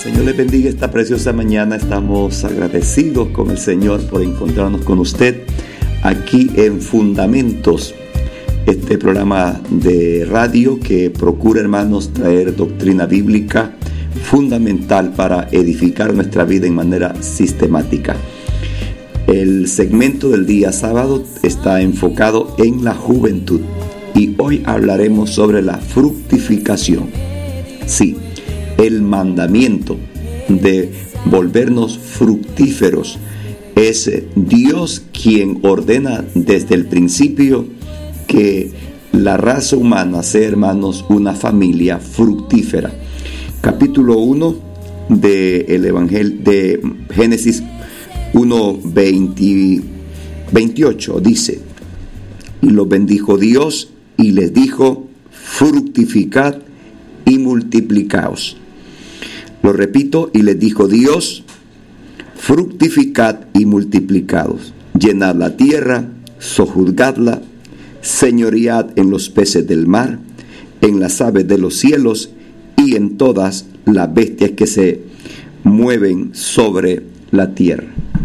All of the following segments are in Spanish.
Señor les bendiga esta preciosa mañana. Estamos agradecidos con el Señor por encontrarnos con usted aquí en Fundamentos, este programa de radio que procura, hermanos, traer doctrina bíblica fundamental para edificar nuestra vida en manera sistemática. El segmento del día sábado está enfocado en la juventud y hoy hablaremos sobre la fructificación. Sí, el mandamiento de volvernos fructíferos. Es Dios quien ordena desde el principio que la raza humana sea, hermanos, una familia fructífera. Capítulo 1 del Evangelio de Génesis 1:28 dice: y los bendijo Dios y les dijo: fructificad y multiplicaos. Lo repito, y les dijo Dios: fructificad y multiplicaos, llenad la tierra, sojuzgadla, señoread en los peces del mar, en las aves de los cielos y en todas las bestias que se mueven sobre la tierra.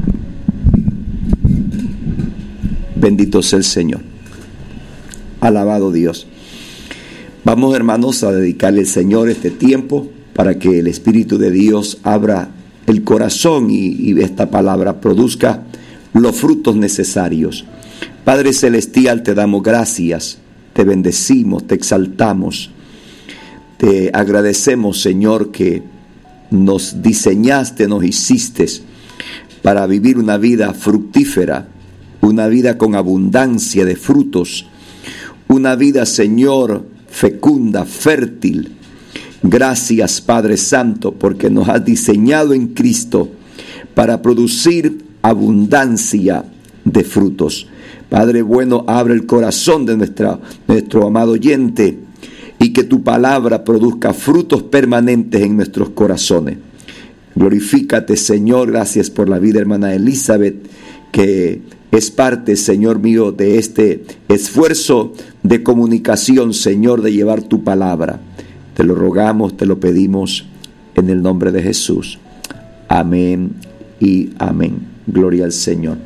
Bendito sea el Señor. Alabado Dios. Vamos, hermanos, a dedicarle al Señor este tiempo para que el Espíritu de Dios abra el corazón y esta palabra produzca los frutos necesarios. Padre Celestial, te damos gracias, te bendecimos, te exaltamos, te agradecemos, Señor, que nos diseñaste, nos hiciste para vivir una vida fructífera, una vida con abundancia de frutos, una vida, Señor, fecunda, fértil. Gracias, Padre Santo, porque nos has diseñado en Cristo para producir abundancia de frutos. Padre bueno, abre el corazón de nuestro amado oyente y que tu palabra produzca frutos permanentes en nuestros corazones. Glorifícate, Señor. Gracias por la vida, hermana Elizabeth, que es parte, Señor mío, de este esfuerzo de comunicación, Señor, de llevar tu palabra. Te lo rogamos, te lo pedimos en el nombre de Jesús. Amén y amén. Gloria al Señor.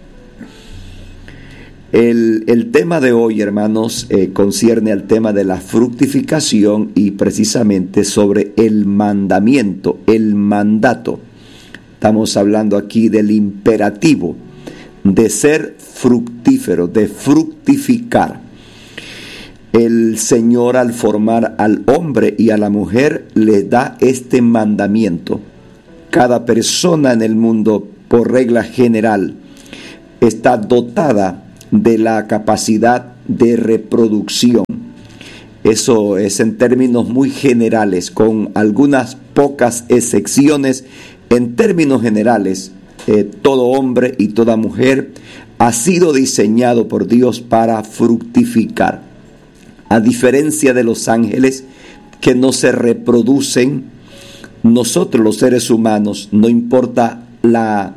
El tema de hoy, hermanos, concierne al tema de la fructificación y precisamente sobre el mandamiento, el mandato. Estamos hablando aquí del imperativo de ser fructífero, de fructificar. El Señor, al formar al hombre y a la mujer, les da este mandamiento. Cada persona en el mundo, por regla general, está dotada de la capacidad de reproducción. Eso es en términos muy generales, con algunas pocas excepciones. En términos generales, todo hombre y toda mujer ha sido diseñado por Dios para fructificar. A diferencia de los ángeles, que no se reproducen, nosotros los seres humanos, no importa la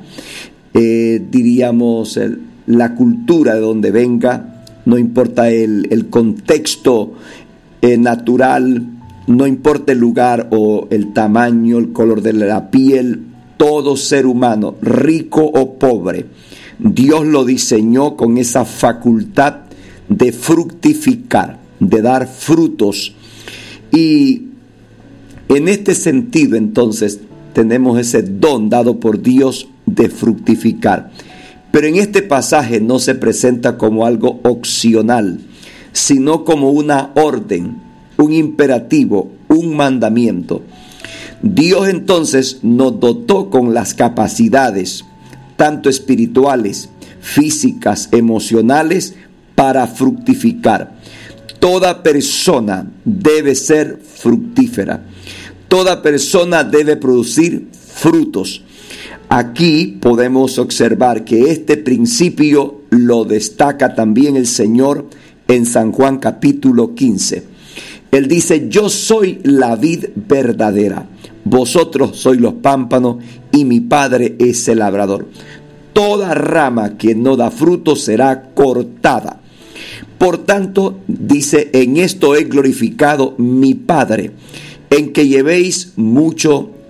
cultura de donde venga, no importa el contexto natural, no importa el lugar o el tamaño, el color de la piel, todo ser humano, rico o pobre, Dios lo diseñó con esa facultad de fructificar, de dar frutos. Y en este sentido, entonces, tenemos ese don dado por Dios de fructificar. Pero en este pasaje no se presenta como algo opcional, sino como una orden, un imperativo, un mandamiento. Dios entonces nos dotó con las capacidades, tanto espirituales, físicas, emocionales, para fructificar. Toda persona debe ser fructífera. Toda persona debe producir frutos. Aquí podemos observar que este principio lo destaca también el Señor en San Juan capítulo 15. Él dice: yo soy la vid verdadera, vosotros sois los pámpanos y mi Padre es el labrador. Toda rama que no da fruto será cortada. Por tanto, dice: en esto he glorificado mi Padre, en que llevéis mucho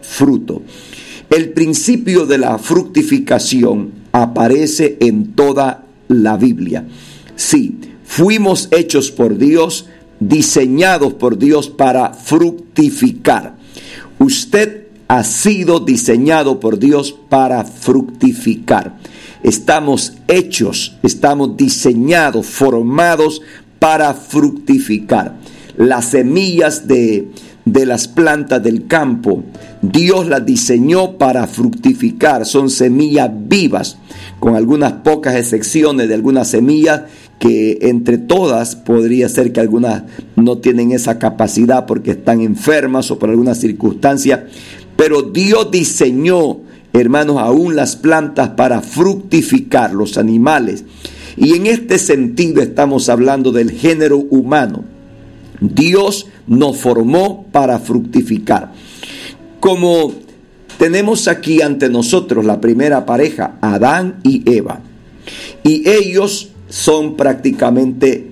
fruto. El principio de la fructificación aparece en toda la Biblia. Sí, fuimos hechos por Dios, diseñados por Dios para fructificar. Usted ha sido diseñado por Dios para fructificar. Estamos hechos, estamos diseñados, formados para fructificar. Las semillas de las plantas del campo, Dios las diseñó para fructificar. Son semillas vivas, con algunas pocas excepciones de algunas semillas que entre todas podría ser que algunas no tienen esa capacidad porque están enfermas o por alguna circunstancia. Pero Dios diseñó, hermanos, aún las plantas para fructificar, los animales. Y en este sentido estamos hablando del género humano. Dios nos formó para fructificar. Como tenemos aquí ante nosotros la primera pareja, Adán y Eva. Y ellos son prácticamente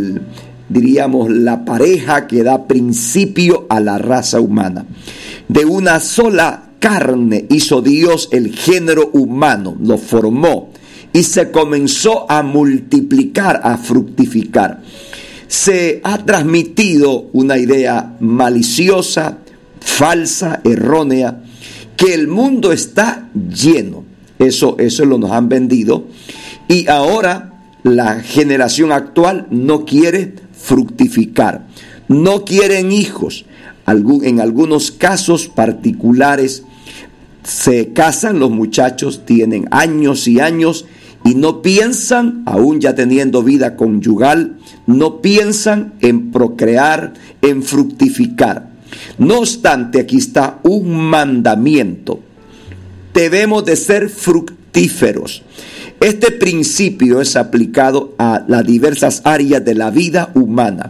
la pareja que da principio a la raza humana. De una sola carne hizo Dios el género humano, lo formó y se comenzó a multiplicar, a fructificar. Se ha transmitido una idea maliciosa, falsa, errónea, que el mundo está lleno. Eso lo nos han vendido. Y ahora la generación actual no quiere fructificar, no quieren hijos. En algunos casos particulares se casan los muchachos, tienen años y años y no piensan, aún ya teniendo vida conyugal, no piensan en procrear, en fructificar. No obstante, aquí está un mandamiento. Debemos de ser fructíferos. Este principio es aplicado a las diversas áreas de la vida humana.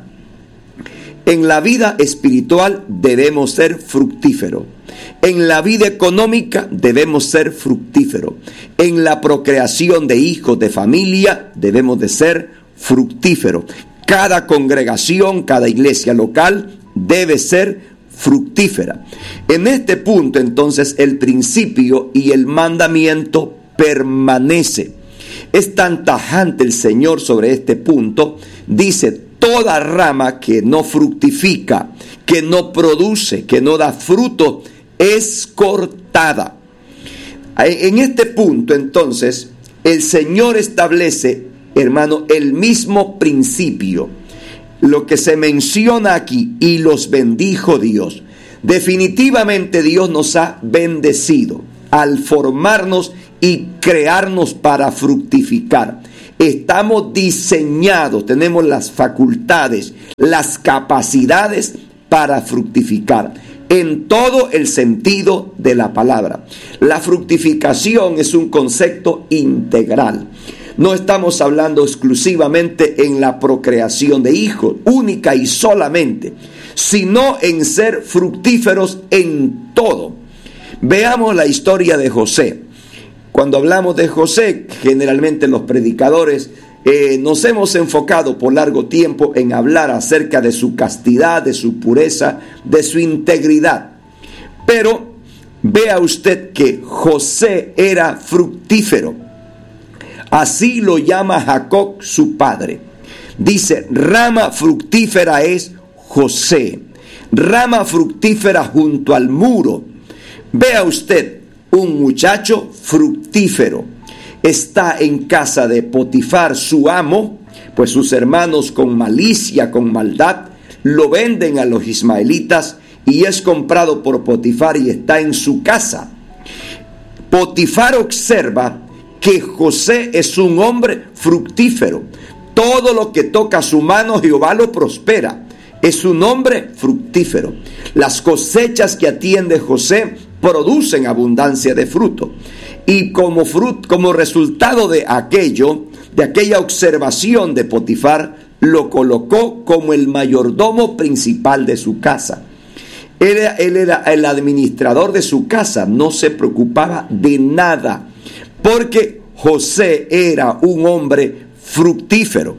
En la vida espiritual debemos ser fructíferos. En la vida económica debemos ser fructíferos. En la procreación de hijos, de familia, debemos de ser fructíferos. Cada congregación, cada iglesia local debe ser fructífera. En este punto, entonces, el principio y el mandamiento permanece. Es tan tajante el Señor sobre este punto. Dice: toda rama que no fructifica, que no produce, que no da fruto, es cortada. En este punto, entonces, el Señor establece, hermano, el mismo principio. Lo que se menciona aquí: y los bendijo Dios. Definitivamente Dios nos ha bendecido al formarnos y crearnos para fructificar. Estamos diseñados, tenemos las facultades, las capacidades para fructificar en todo el sentido de la palabra. La fructificación es un concepto integral. No estamos hablando exclusivamente en la procreación de hijos, única y solamente, sino en ser fructíferos en todo. Veamos la historia de José. Cuando hablamos de José, generalmente los predicadores nos hemos enfocado por largo tiempo en hablar acerca de su castidad, de su pureza, de su integridad. Pero vea usted que José era fructífero. Así lo llama Jacob, su padre. Dice: rama fructífera es José, rama fructífera junto al muro. Vea usted, un muchacho fructífero está en casa de Potifar, su amo, pues sus hermanos con malicia, con maldad, lo venden a los ismaelitas y es comprado por Potifar y está en su casa. Potifar observa que José es un hombre fructífero. Todo lo que toca su mano, Jehová lo prospera. Es un hombre fructífero. Las cosechas que atiende José producen abundancia de fruto. Y como resultado de aquella observación de Potifar, lo colocó como el mayordomo principal de su casa. Él era el administrador de su casa, no se preocupaba de nada, porque José era un hombre fructífero.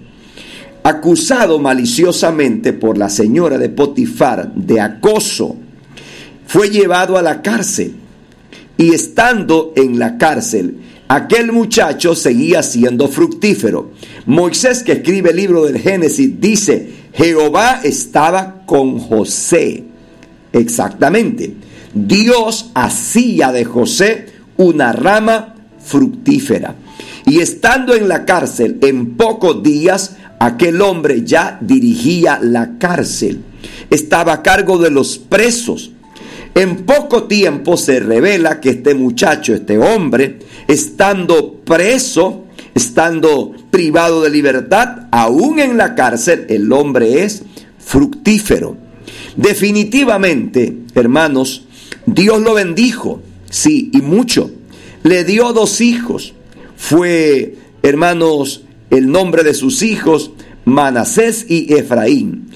Acusado maliciosamente por la señora de Potifar de acoso, fue llevado a la cárcel. Y estando en la cárcel, aquel muchacho seguía siendo fructífero. Moisés, que escribe el libro del Génesis, dice: Jehová estaba con José. Exactamente. Dios hacía de José una rama fructífera. Y estando en la cárcel, en pocos días, aquel hombre ya dirigía la cárcel. Estaba a cargo de los presos. En poco tiempo se revela que este muchacho, este hombre, estando preso, estando privado de libertad, aún en la cárcel, el hombre es fructífero. Definitivamente, hermanos, Dios lo bendijo, sí, y mucho. Le dio 2 hijos. Fue, hermanos, el nombre de sus hijos, Manasés y Efraín.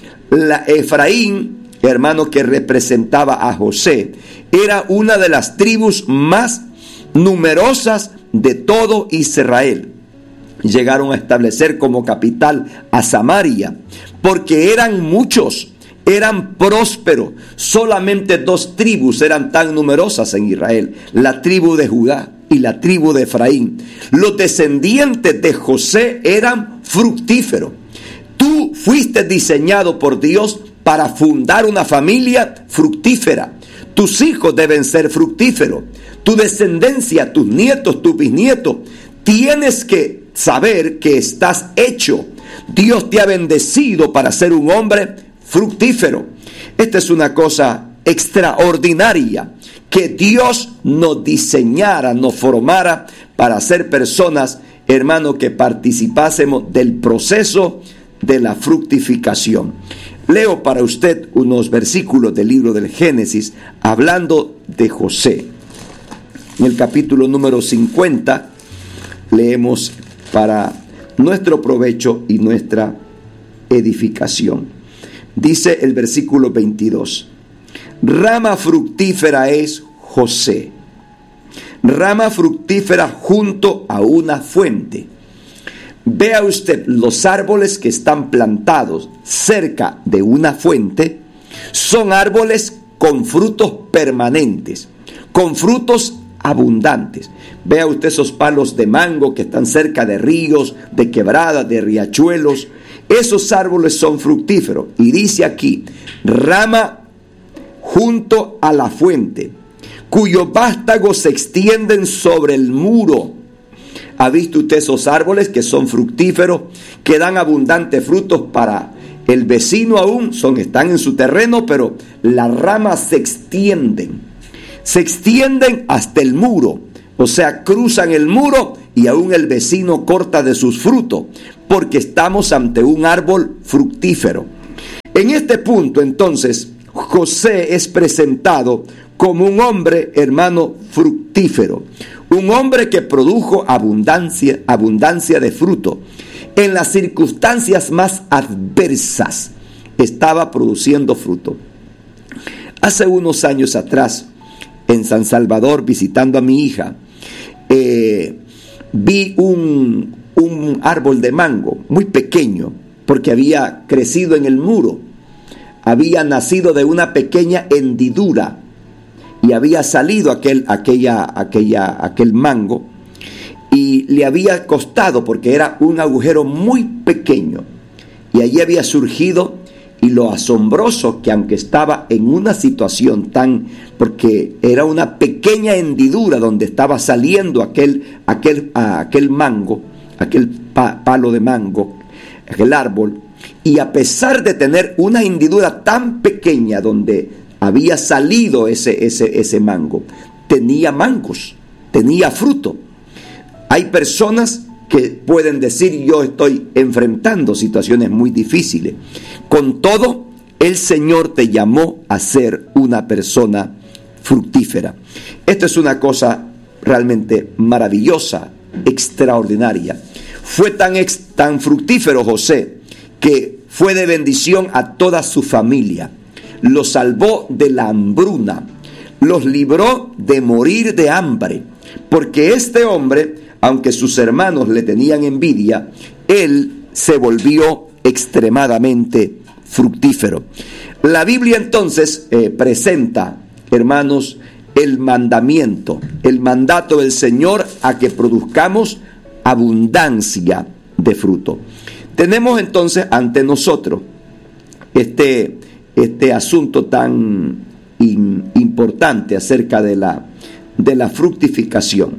Efraín, hermano, que representaba a José, era una de las tribus más numerosas de todo Israel. Llegaron a establecer como capital a Samaria, porque eran muchos, eran prósperos. Solamente 2 tribus eran tan numerosas en Israel: la tribu de Judá y la tribu de Efraín. Los descendientes de José eran fructíferos. Tú fuiste diseñado por Dios para fundar una familia fructífera. Tus hijos deben ser fructíferos. Tu descendencia, tus nietos, tus bisnietos. Tienes que saber que estás hecho. Dios te ha bendecido para ser un hombre fructífero. Esta es una cosa extraordinaria, que Dios nos diseñara, nos formara para ser personas, hermano, que participásemos del proceso de la fructificación. Leo para usted unos versículos del libro del Génesis hablando de José. En el capítulo número 50 leemos para nuestro provecho y nuestra edificación. Dice el versículo 22: rama fructífera es José, rama fructífera junto a una fuente. Vea usted, los árboles que están plantados cerca de una fuente son árboles con frutos permanentes, con frutos abundantes. Vea usted esos palos de mango que están cerca de ríos, de quebradas, de riachuelos. Esos árboles son fructíferos. Y dice aquí: rama junto a la fuente, cuyos vástagos se extienden sobre el muro. ¿Ha visto usted esos árboles que son fructíferos, que dan abundantes frutos para el vecino aún? Están en su terreno, pero las ramas se extienden hasta el muro. O sea, cruzan el muro y aún el vecino corta de sus frutos, porque estamos ante un árbol fructífero. En este punto, entonces, José es presentado como un hombre, hermano, fructífero. Un hombre que produjo abundancia de fruto. En las circunstancias más adversas estaba produciendo fruto. Hace unos años atrás, en San Salvador, visitando a mi hija, vi un árbol de mango muy pequeño, porque había crecido en el muro. Había nacido de una pequeña hendidura y había salido aquel mango, y le había costado, porque era un agujero muy pequeño, y allí había surgido. Y lo asombroso, que aunque estaba en una situación porque era una pequeña hendidura donde estaba saliendo aquel mango, aquel palo de mango, aquel árbol, y a pesar de tener una hendidura tan pequeña donde había salido ese mango, tenía mangos, tenía fruto. Hay personas que pueden decir: yo estoy enfrentando situaciones muy difíciles. Con todo, el Señor te llamó a ser una persona fructífera. Esto es una cosa realmente maravillosa, extraordinaria. Fue tan fructífero José, que fue de bendición a toda su familia. Los salvó de la hambruna, los libró de morir de hambre, porque este hombre, aunque sus hermanos le tenían envidia, él se volvió extremadamente fructífero. La Biblia entonces presenta hermanos, el mandato del Señor a que produzcamos abundancia de fruto. Tenemos entonces ante nosotros este asunto tan importante acerca de la fructificación.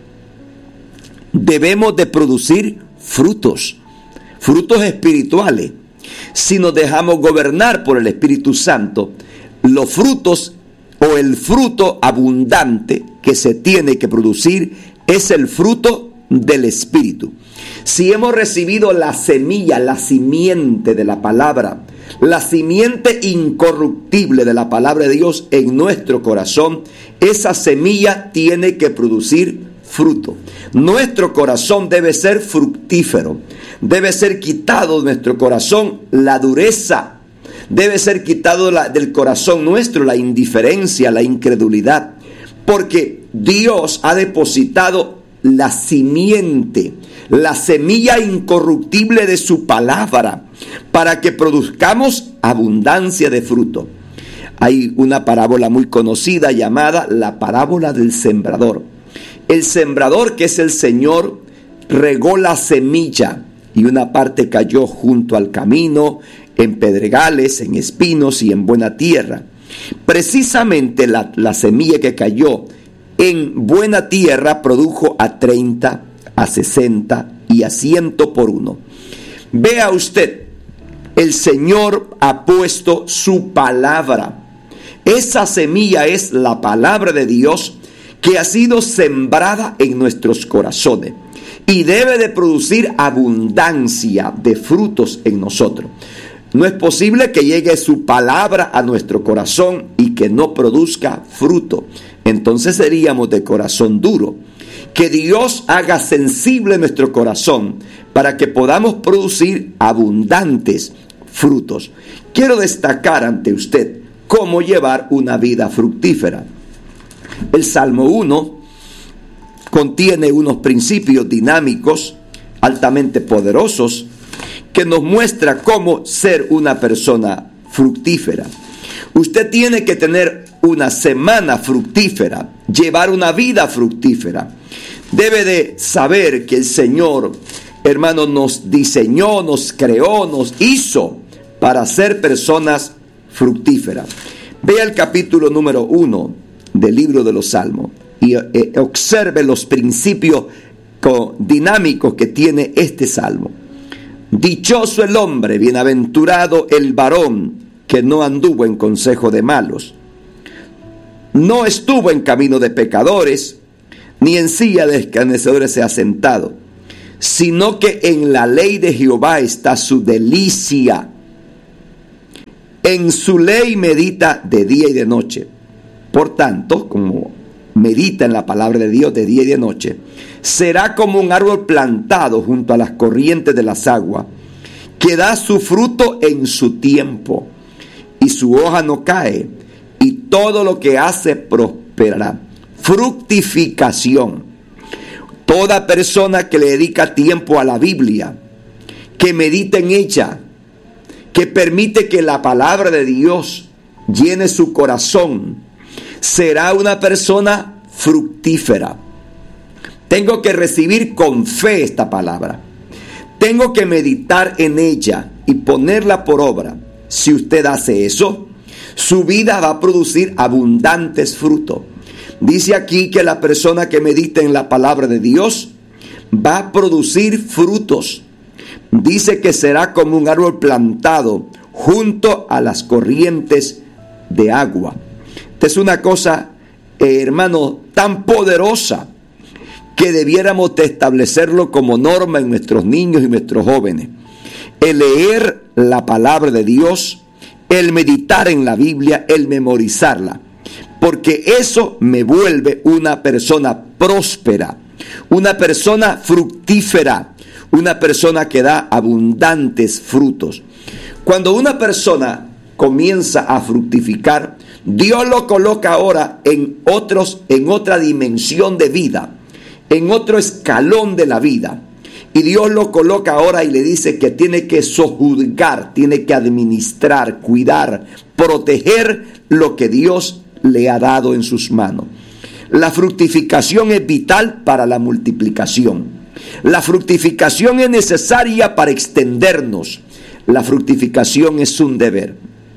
Debemos de producir frutos espirituales. Si nos dejamos gobernar por el Espíritu Santo, los frutos o el fruto abundante que se tiene que producir es el fruto del Espíritu. Si hemos recibido la semilla, la simiente de la palabra, la simiente incorruptible de la palabra de Dios en nuestro corazón, esa semilla tiene que producir fruto. Nuestro corazón debe ser fructífero. Debe ser quitado de nuestro corazón la dureza. Debe ser quitado del corazón nuestro la indiferencia, la incredulidad. Porque Dios ha depositado la simiente, la semilla incorruptible de su palabra, para que produzcamos abundancia de fruto. Hay una parábola muy conocida llamada la parábola del sembrador. El sembrador, que es el Señor, regó la semilla y una parte cayó junto al camino, en pedregales, en espinos y en buena tierra. Precisamente la semilla que cayó en buena tierra produjo a 30, a 60 y a 100 por uno. Vea usted, el Señor ha puesto su palabra. Esa semilla es la palabra de Dios que ha sido sembrada en nuestros corazones y debe de producir abundancia de frutos en nosotros. No es posible que llegue su palabra a nuestro corazón y que no produzca fruto. Entonces seríamos de corazón duro. Que Dios haga sensible nuestro corazón para que podamos producir abundantes frutos. Quiero destacar ante usted cómo llevar una vida fructífera. El Salmo 1 contiene unos principios dinámicos altamente poderosos que nos muestra cómo ser una persona fructífera. Usted tiene que tener una semana fructífera, llevar una vida fructífera. Debe de saber que el Señor, hermano, nos diseñó, nos creó, nos hizo para ser personas fructíferas. Vea el capítulo número 1 del libro de los Salmos y observe los principios dinámicos que tiene este salmo. Dichoso el hombre, bienaventurado el varón que no anduvo en consejo de malos, no estuvo en camino de pecadores, ni en silla de escarnecedores se ha sentado, sino que en la ley de Jehová está su delicia. En su ley medita de día y de noche. Por tanto, como medita en la palabra de Dios de día y de noche, será como un árbol plantado junto a las corrientes de las aguas, que da su fruto en su tiempo, y su hoja no cae, y todo lo que hace prosperará. Fructificación. Toda persona que le dedica tiempo a la Biblia, que medita en ella, que permite que la palabra de Dios llene su corazón, será una persona fructífera. Tengo que recibir con fe esta palabra. Tengo que meditar en ella y ponerla por obra. Si usted hace eso, su vida va a producir abundantes frutos. Dice aquí que la persona que medita en la palabra de Dios va a producir frutos. Dice que será como un árbol plantado junto a las corrientes de agua. Esta es una cosa, hermano, tan poderosa que debiéramos de establecerlo como norma en nuestros niños y nuestros jóvenes. El leer la palabra de Dios, el meditar en la Biblia, el memorizarla, porque eso me vuelve una persona próspera, una persona fructífera, una persona que da abundantes frutos. Cuando una persona comienza a fructificar, Dios lo coloca ahora en otra dimensión de vida, en otro escalón de la vida. Y Dios lo coloca ahora y le dice que tiene que sojuzgar, tiene que administrar, cuidar, proteger lo que Dios le ha dado en sus manos. La fructificación es vital para la multiplicación. La fructificación es necesaria para extendernos. La fructificación es un deber.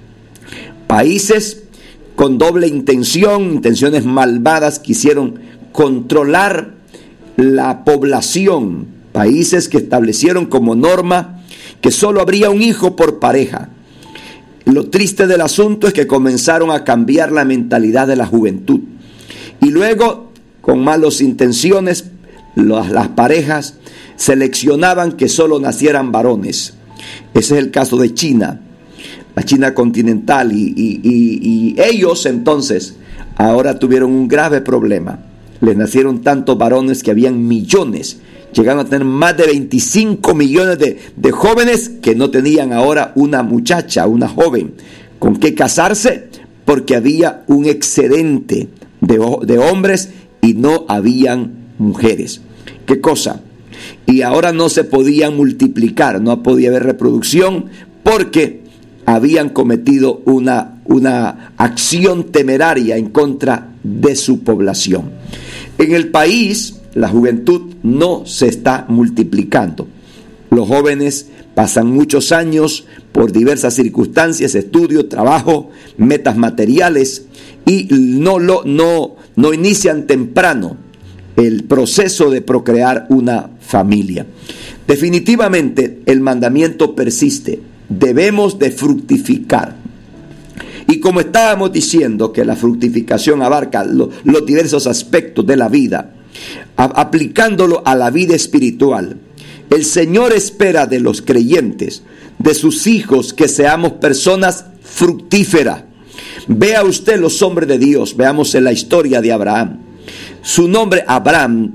Países con doble intención, intenciones malvadas, quisieron controlar la población. Países que establecieron como norma que solo habría un hijo por pareja. Lo triste del asunto es que comenzaron a cambiar la mentalidad de la juventud. Y luego, con malas intenciones, las parejas seleccionaban que solo nacieran varones. Ese es el caso de China, la China continental. Y ellos entonces ahora tuvieron un grave problema. Les nacieron tantos varones que habían millones. Llegaron a tener más de 25 millones de jóvenes que no tenían ahora una muchacha, una joven con qué casarse, porque había un excedente de hombres y no habían mujeres. ¿Qué cosa? Y ahora no se podían multiplicar, no podía haber reproducción porque habían cometido una acción temeraria en contra de su población. En el país, la juventud no se está multiplicando. Los jóvenes pasan muchos años por diversas circunstancias, estudio, trabajo, metas materiales, y no inician temprano el proceso de procrear una familia. Definitivamente el mandamiento persiste. Debemos de fructificar. Y como estábamos diciendo que la fructificación abarca los diversos aspectos de la vida, aplicándolo a la vida espiritual, el Señor espera de los creyentes, de sus hijos, que seamos personas fructíferas. Vea usted los hombres de Dios. Veamos en la historia de Abraham. Su nombre Abraham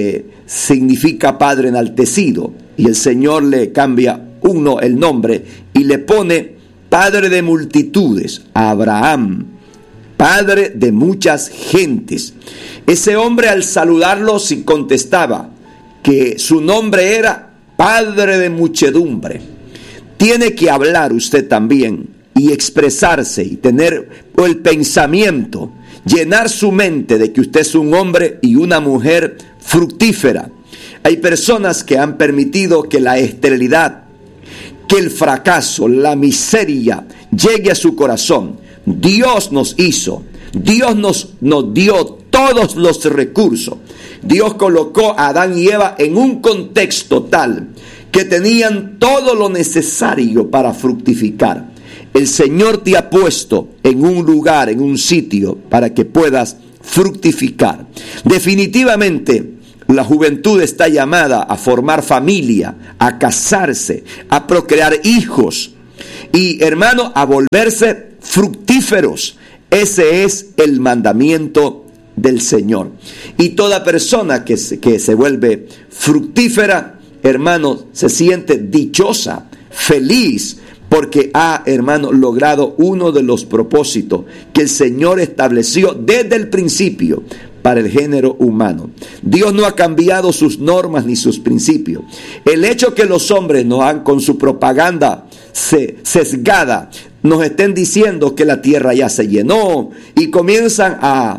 significa padre enaltecido, y el Señor le cambia el nombre y le pone padre de multitudes. Abraham, padre de muchas gentes. Ese hombre, al saludarlo, sí contestaba que su nombre era padre de muchedumbre. Tiene que hablar usted también y expresarse y tener el pensamiento, llenar su mente de que usted es un hombre y una mujer fructífera. Hay personas que han permitido que la esterilidad, que el fracaso, la miseria llegue a su corazón. Dios nos hizo, Dios nos dio todos los recursos. Dios colocó a Adán y Eva en un contexto tal que tenían todo lo necesario para fructificar. El Señor te ha puesto en un lugar, en un sitio, para que puedas fructificar. Definitivamente, la juventud está llamada a formar familia, a casarse, a procrear hijos y, hermano, a volverse fructíferos. Ese es el mandamiento del Señor. Y toda persona que se vuelve fructífera, hermano, se siente dichosa, feliz, porque ha, hermano, logrado uno de los propósitos que el Señor estableció desde el principio para el género humano. Dios no ha cambiado sus normas ni sus principios. El hecho que los hombres nos han, con su propaganda sesgada, nos estén diciendo que la tierra ya se llenó y comienzan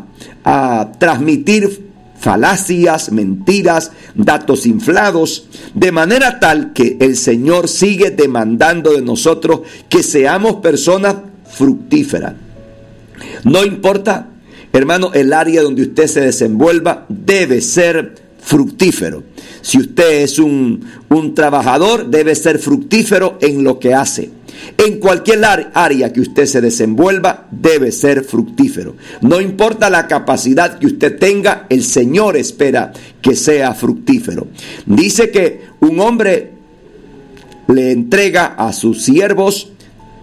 a transmitir falacias, mentiras, datos inflados, de manera tal que el Señor sigue demandando de nosotros que seamos personas fructíferas. No importa, hermano, el área donde usted se desenvuelva, debe ser fructífero. Si usted es un trabajador, debe ser fructífero en lo que hace. En cualquier área que usted se desenvuelva, debe ser fructífero. No importa la capacidad que usted tenga, el Señor espera que sea fructífero. Dice que un hombre le entrega a sus siervos,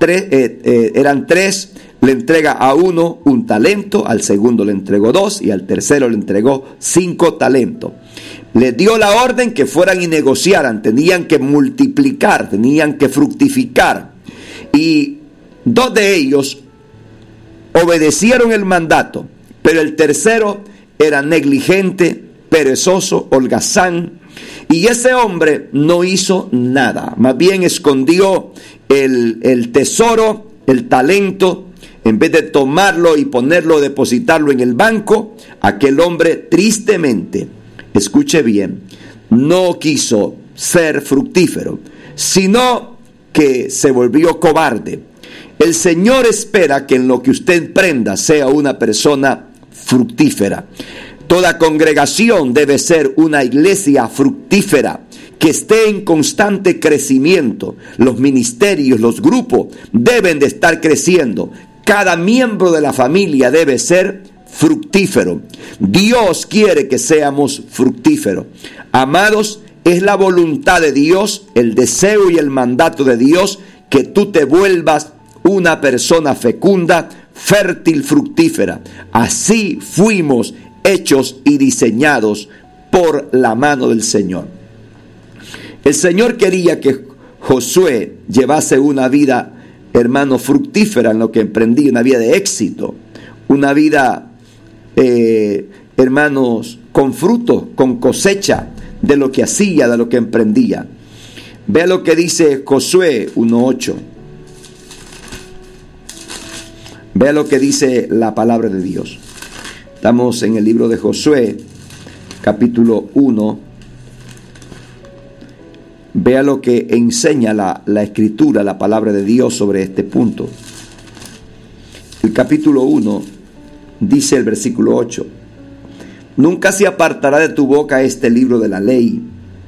eran tres, le entrega a uno un talento, al segundo le entregó 2 y al tercero le entregó 5 talentos. Les dio la orden que fueran y negociaran, tenían que multiplicar, tenían que fructificar. Y 2 de ellos obedecieron el mandato, pero el tercero era negligente, perezoso, holgazán, y ese hombre no hizo nada, más bien escondió el tesoro, el talento en vez de tomarlo y ponerlo, depositarlo en el banco, aquel hombre tristemente, escuche bien, no quiso ser fructífero, sino que se volvió cobarde. El Señor espera que en lo que usted emprenda sea una persona fructífera. Toda congregación debe ser una iglesia fructífera, que esté en constante crecimiento. Los ministerios, los grupos deben de estar creciendo. Cada miembro de la familia debe ser fructífero. Dios quiere que seamos fructíferos. Amados, es la voluntad de Dios, el deseo y el mandato de Dios que tú te vuelvas una persona fecunda, fértil, fructífera. Así fuimos hechos y diseñados por la mano del Señor. El Señor quería que Josué llevase una vida, hermano, fructífera en lo que emprendía, una vida de éxito, una vida, hermanos, con fruto, con cosecha de lo que hacía, de lo que emprendía. Vea lo que dice Josué 1:8. Vea lo que dice la palabra de Dios. Estamos en el libro de Josué, capítulo 1. Vea lo que enseña la Escritura, la palabra de Dios sobre este punto. El capítulo 1 dice el versículo 8: Nunca se apartará de tu boca este libro de la ley,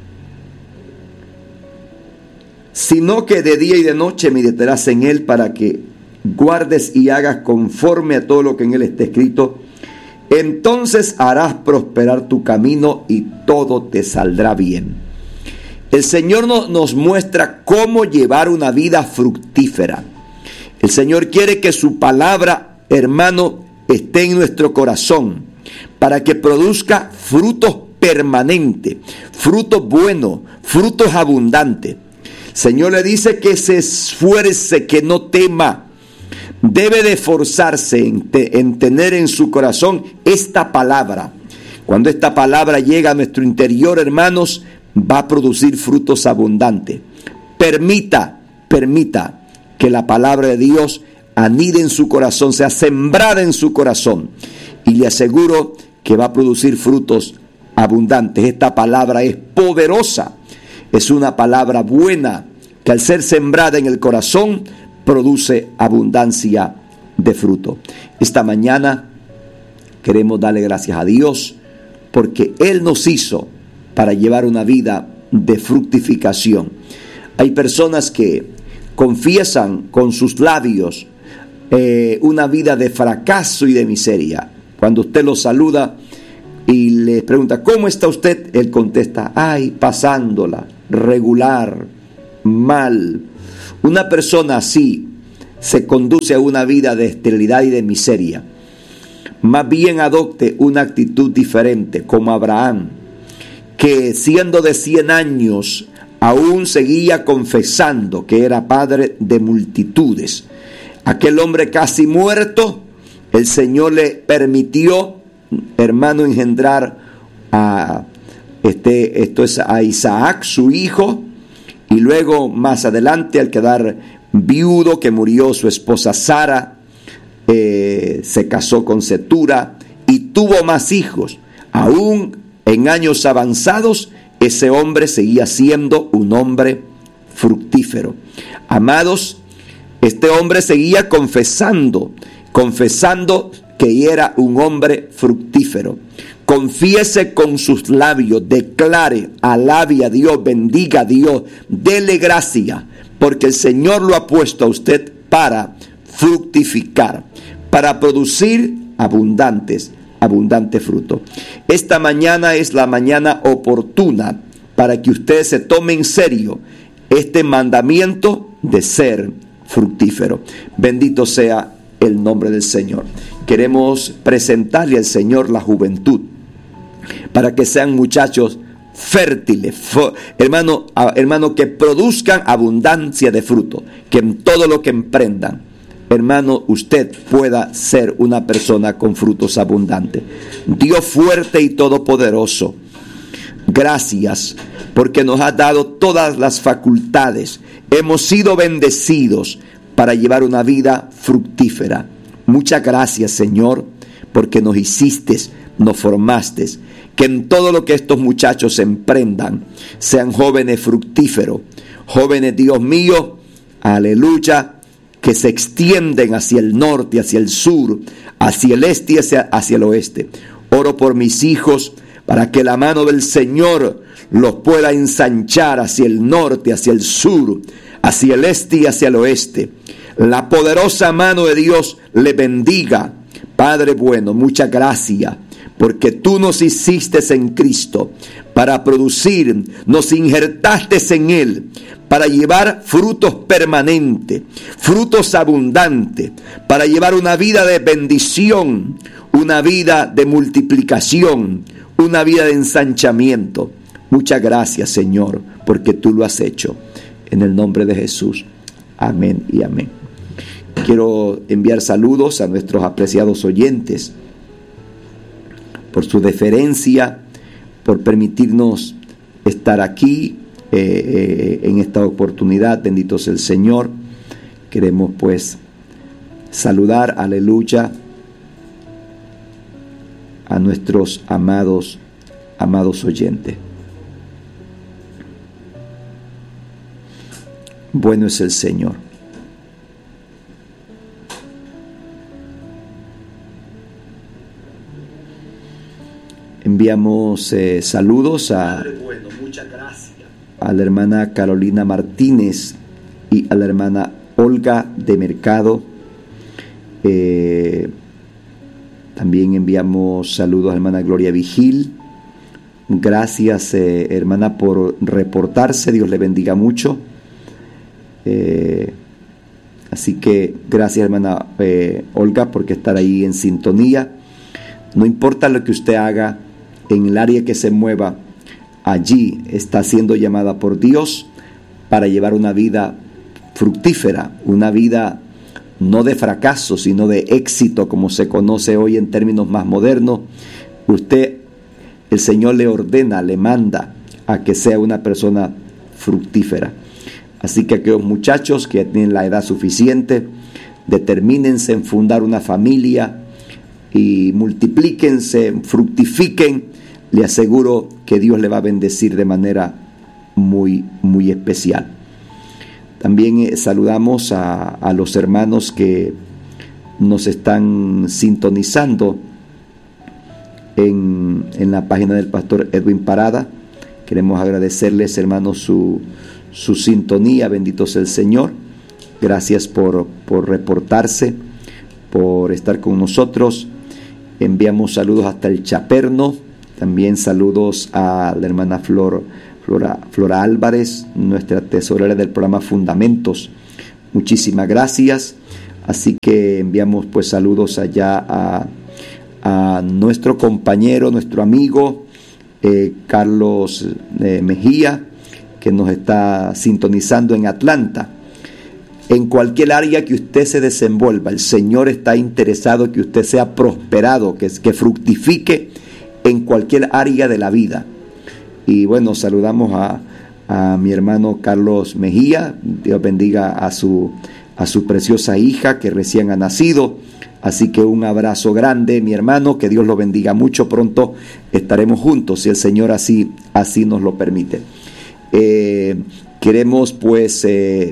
sino que de día y de noche meditarás en él, para que guardes y hagas conforme a todo lo que en él está escrito. Entonces harás prosperar tu camino y todo te saldrá bien. El Señor nos muestra cómo llevar una vida fructífera. El Señor quiere que su palabra, hermano, esté en nuestro corazón, para que produzca frutos permanentes, frutos buenos, frutos abundantes. El Señor le dice que se esfuerce, que no tema. Debe de esforzarse en tener en su corazón esta palabra. Cuando esta palabra llega a nuestro interior, hermanos, va a producir frutos abundantes. Permita que la palabra de Dios anide en su corazón, sea sembrada en su corazón, y le aseguro que va a producir frutos abundantes. Esta palabra es poderosa, es una palabra buena, que al ser sembrada en el corazón produce abundancia de fruto. Esta mañana queremos darle gracias a Dios porque Él nos hizo para llevar una vida de fructificación. Hay personas que confiesan con sus labios una vida de fracaso y de miseria. Cuando usted los saluda y le pregunta, ¿cómo está usted?, él contesta, ay, pasándola, regular, mal. Una persona así se conduce a una vida de esterilidad y de miseria. Más bien adopte una actitud diferente, como Abraham, que siendo de 100 años aún seguía confesando que era padre de multitudes. Aquel hombre casi muerto, el Señor le permitió, hermano, engendrar a Isaac, su hijo, y luego más adelante, al quedar viudo, que murió su esposa Sara, se casó con Cetura y tuvo más hijos. Aún en años avanzados, ese hombre seguía siendo un hombre fructífero. Amados, este hombre seguía confesando que era un hombre fructífero. Confiese con sus labios, declare, alabe a Dios, bendiga a Dios, dele gracia, porque el Señor lo ha puesto a usted para fructificar, para producir abundante fruto. Esta mañana es la mañana oportuna para que usted se tome en serio este mandamiento de ser fructífero. Bendito sea el nombre del Señor. Queremos presentarle al Señor la juventud, para que sean muchachos fértiles, hermano, que produzcan abundancia de fruto, que en todo lo que emprendan, hermano, usted pueda ser una persona con frutos abundantes. Dios fuerte y todopoderoso, gracias porque nos ha dado todas las facultades. Hemos sido bendecidos para llevar una vida fructífera. Muchas gracias, Señor, porque nos hiciste, nos formaste, que en todo lo que estos muchachos emprendan, sean jóvenes fructíferos, jóvenes, Dios mío, aleluya, que se extienden hacia el norte, hacia el sur, hacia el este y hacia el oeste. Oro por mis hijos para que la mano del Señor los pueda ensanchar hacia el norte, hacia el sur, hacia el este y hacia el oeste. La poderosa mano de Dios le bendiga. Padre bueno, muchas gracias, porque tú nos hiciste en Cristo para producir, nos injertaste en Él, para llevar frutos permanentes, frutos abundantes, para llevar una vida de bendición, una vida de multiplicación, una vida de ensanchamiento. Muchas gracias, Señor, porque tú lo has hecho. En el nombre de Jesús. Amén y amén. Quiero enviar saludos a nuestros apreciados oyentes por su deferencia, por permitirnos estar aquí en esta oportunidad. Bendito sea el Señor. Queremos pues saludar, aleluya, a nuestros amados oyentes. Bueno es el Señor. Enviamos saludos a la hermana Carolina Martínez y a la hermana Olga de Mercado. También enviamos saludos a la hermana Gloria Vigil. Gracias, hermana, por reportarse. Dios le bendiga mucho. Así que gracias, hermana Olga, por estar ahí en sintonía. No importa lo que usted haga, en el área que se mueva, allí está siendo llamada por Dios para llevar una vida fructífera, una vida no de fracaso, sino de éxito, como se conoce hoy en términos más modernos. Usted, el Señor le ordena, le manda a que sea una persona fructífera. Así que aquellos muchachos que tienen la edad suficiente, determínense en fundar una familia y multiplíquense, fructifiquen. Le aseguro que Dios le va a bendecir de manera muy, muy especial. También saludamos a los hermanos que nos están sintonizando en la página del pastor Edwin Parada. Queremos agradecerles, hermanos, su sintonía. Bendito sea el Señor. Gracias por reportarse, por estar con nosotros. Enviamos saludos hasta el Chaperno. También saludos a la hermana Flora Álvarez, nuestra tesorera del programa Fundamentos. Muchísimas gracias. Así que enviamos pues saludos allá a nuestro compañero, nuestro amigo Carlos Mejía, que nos está sintonizando en Atlanta. En cualquier área que usted se desenvuelva, el Señor está interesado en que usted sea prosperado, que fructifique en cualquier área de la vida. Y bueno, saludamos a mi hermano Carlos Mejía. Dios bendiga a su preciosa hija que recién ha nacido. Así que un abrazo grande, mi hermano, que Dios lo bendiga mucho. Pronto estaremos juntos, si el Señor así nos lo permite. Queremos pues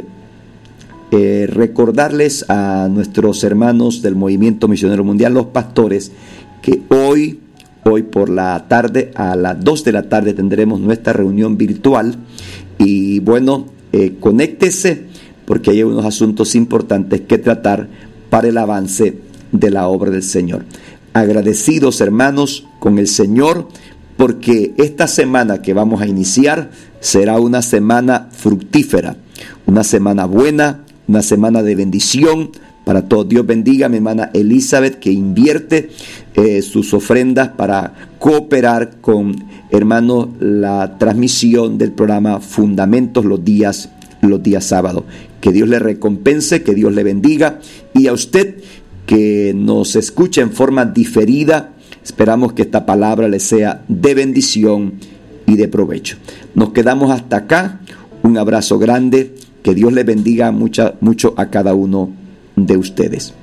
recordarles a nuestros hermanos del Movimiento Misionero Mundial, los pastores, que hoy por la tarde, a las 2 de la tarde, tendremos nuestra reunión virtual. Y bueno, conéctese, porque hay unos asuntos importantes que tratar para el avance de la obra del Señor. Agradecidos, hermanos, con el Señor, porque esta semana que vamos a iniciar será una semana fructífera, una semana buena, una semana de bendición para todos. Dios bendiga a mi hermana Elizabeth, que invierte sus ofrendas para cooperar con, hermanos, la transmisión del programa Fundamentos los días sábados. Que Dios le recompense, que Dios le bendiga, y a usted que nos escucha en forma diferida, esperamos que esta palabra le sea de bendición y de provecho. Nos quedamos hasta acá. Un abrazo grande. Que Dios le bendiga mucho a cada uno de ustedes.